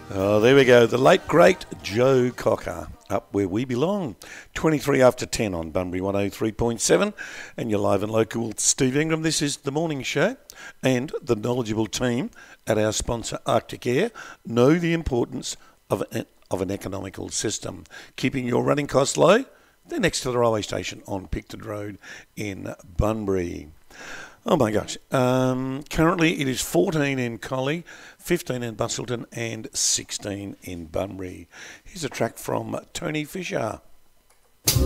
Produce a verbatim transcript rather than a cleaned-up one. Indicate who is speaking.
Speaker 1: Oh, there we go. The late, great Joe Cocker, up where we belong. twenty-three after ten on Bunbury one oh three point seven. And you're live and local with Steve Ingram. This is The Morning Show. And the knowledgeable team at our sponsor, Arctic Air, know the importance of an, of an economical system. Keeping your running costs low, they're next to the railway station on Picton Road in Bunbury. Oh my gosh. Um, currently it is fourteen in Collie, fifteen in Busselton and sixteen in Bunbury. Here's a track from Tony Fisher.